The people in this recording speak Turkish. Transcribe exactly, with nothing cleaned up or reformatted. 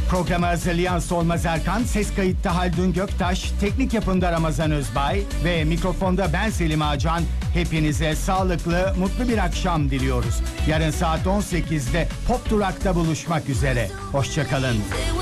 Programı hazırlayan Solmaz Erkan, ses kayıtta Haldun Göktaş, teknik yapımda Ramazan Özbay ve mikrofonda ben Selim Ağacan. Hepinize sağlıklı, mutlu bir akşam diliyoruz. Yarın saat on sekizde Pop Durak'ta buluşmak üzere. Hoşça kalın.